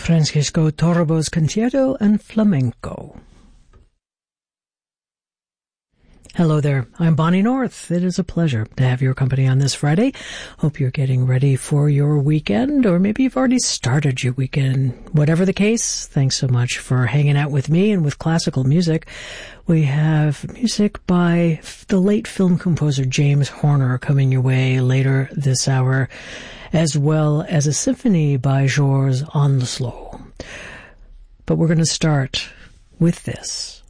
Francisco Torbo's Concierto and Flamenco. Hello there, I'm Bonnie North. It is a pleasure to have your company on this Friday. Hope you're getting ready for your weekend, or maybe you've already started your weekend. Whatever the case, thanks so much for hanging out with me and with classical music. We have music by the late film composer James Horner coming your way later this hour, as well as a symphony by Georges Andelot. But we're going to start with this.